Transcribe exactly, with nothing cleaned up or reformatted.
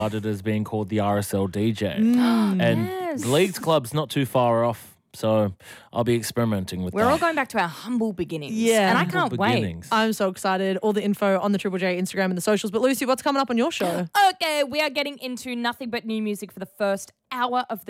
started as being called the R S L D J. Mm. And Yes. the Leeds Club's not too far off, so I'll be experimenting with We're that. all going back to our humble beginnings. Yeah. And I Humble can't wait. beginnings. I'm so excited. All the info on the Triple J Instagram and the socials. But Lucy, what's coming up on your show? Okay, we are getting into nothing but new music for the first hour of the